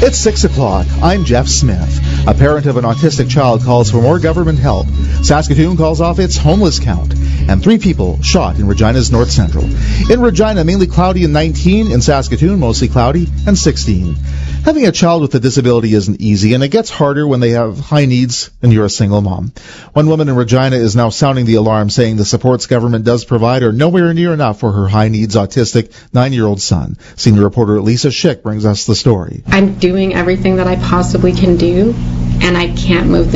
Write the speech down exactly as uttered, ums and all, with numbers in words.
It's six o'clock. I'm Jeff Smith. A parent of an autistic child calls for more government help. Saskatoon calls off its homeless count. And three people shot in Regina's North Central. In Regina, mainly cloudy and nineteen. In Saskatoon, mostly cloudy and sixteen. Having a child with a disability isn't easy, and it gets harder when they have high needs and you're a single mom. One woman in Regina is now sounding the alarm, saying the supports government does provide are nowhere near enough for her high-needs autistic nine-year-old son. Senior reporter Lisa Schick brings us the story. I'm doing everything that I possibly can do, and I can't move the